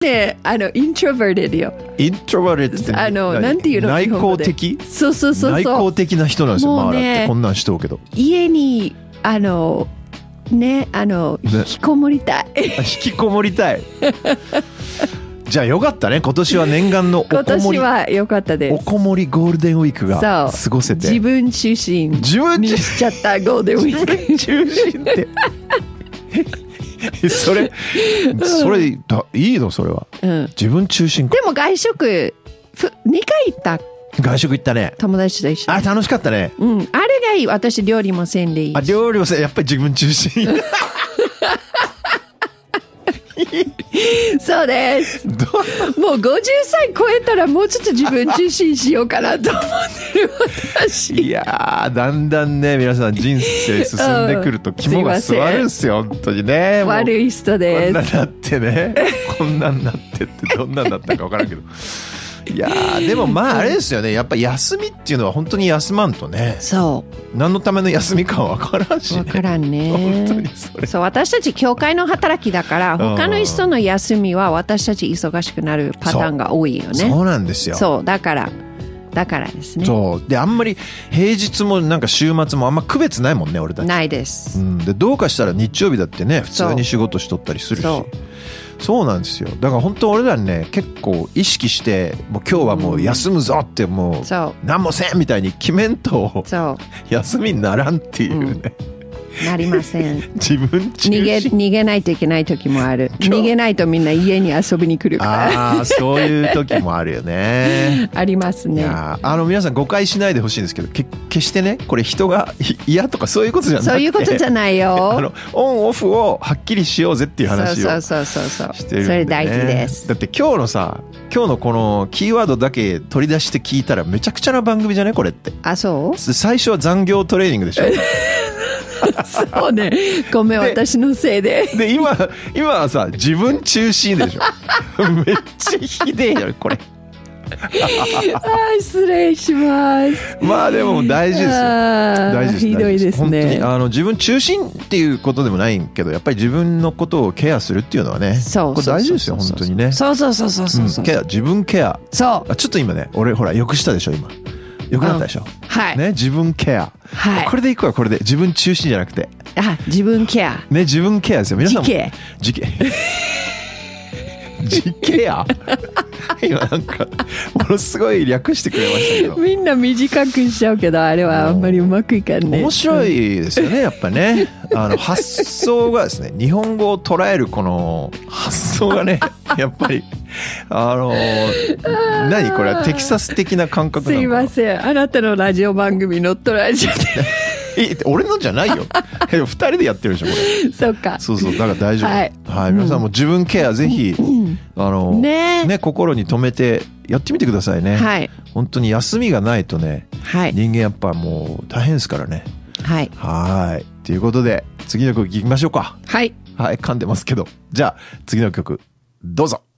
ね、イントロバーティドよ。 イントロバーティドってなんていうの？ 内向的？ そうそうそうそう。 内向的な人なんですよ。マーラってこんなんしとうけど。 家に引きこもりたい。 引きこもりたい。じゃあよかったね。今年は念願のおこもり。 今年はよかったです。 おこもりゴールデンウィークが過ごせて。 自分中心にしちゃったゴールデンウィーク。 自分中心ってそれいいのそれは、うん、自分中心か。 でも外食2回行った。 外食行ったね。 友達と一緒に。 楽しかったね。 うん、あれがいい。私料理もせんでいい。 料理もせん、やっぱり自分中心。 そうです。もう50歳超えたらもうちょっと自分中心しようかなと思ってる私。 いやー、だんだんね、皆さん人生進んでくると肝が据わるんすよ、本当にね。 悪い人です。 こんなんなってね、こんなんなってってどんなんだったか分からんけど。いやー、でもまああれですよね、やっぱ休みっていうのは本当に休まんとね、 そう何のための休みかは分からんしね。 分からんね。 本当にそう、私たち教会の働きだから他の人の休みは私たち忙しくなるパターンが多いよね。 そうなんですよ。 そうだからですね。 そうで、あんまり平日もなんか週末もあんま区別ないもんね、俺たち。 ないです、 うん、でどうかしたら日曜日だってね、普通に仕事しとったりするし。そうなんですよ。だから本当俺らね、結構意識してもう今日はもう休むぞってもう何もせんみたいに決めんと休みにならんっていうね、 なりません。 自分中心。 逃げないといけない時もある。逃げないとみんな家に遊びに来るから。 そういう時もあるよね。 ありますね。 皆さん誤解しないでほしいんですけど、決してね、これ人が嫌とかそういうことじゃなくて、 そういうことじゃないよ。 オンオフをはっきりしようぜっていう話をしてるんでね。 それ大事です。 だって今日のこのキーワードだけ取り出して聞いたらめちゃくちゃな番組じゃねこれって。 そう。 最初は残業トレーニングでしょ。 そうね。ごめん、私のせいで。 で今はさ、自分中心でしょ。めっちゃひでえよこれ。 失礼します。 まあでも大事ですよ。大事です。 ひどいですね。 本当に自分中心っていうことでもないけど、やっぱり自分のことをケアするっていうのはね、これ大事ですよ本当にね。 そう。 ケア、自分ケア。 そう。 ちょっと今ね、俺ほらよくしたでしょ今。よくなったでしょ。 はい。 ね、自分ケア。はい。これでいくわ、これで。自分中心じゃなくて。 自分ケア。 ね、自分ケアですよ。皆さんも。自ケア今なんかものすごい略してくれましたけど、 みんな短くしちゃうけど、あれはあんまりうまくいかんね。 面白いですよねやっぱね。発想がですね、日本語を捉えるこの発想がね、やっぱり何これはテキサス的な感覚なのかな。 すいません、あなたのラジオ番組乗っ取られちゃって。 俺のじゃないよ。2人でやってるでしょこれ。 そうか。 そうだから大丈夫。はい、皆さんも自分ケアぜひね、心に留めてやってみてくださいね。はい。本当に休みがないとね、人間やっぱもう大変ですからね。はい。はい。ということで次の曲いきましょうか。はい。はい、噛んでますけど、じゃあ次の曲どうぞ。